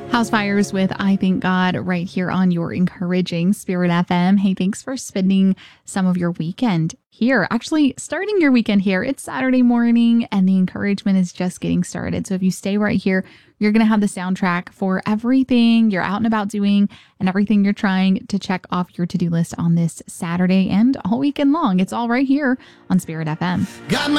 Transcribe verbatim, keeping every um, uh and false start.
House Fires with I Thank God right here on your encouraging Spirit F M. Hey, thanks for spending some of your weekend here. Actually, starting your weekend here. It's Saturday morning and the encouragement is just getting started. So if you stay right here, you're going to have the soundtrack for everything you're out and about doing and everything you're trying to check off your to-do list on this Saturday and all weekend long. It's all right here on Spirit F M. Got my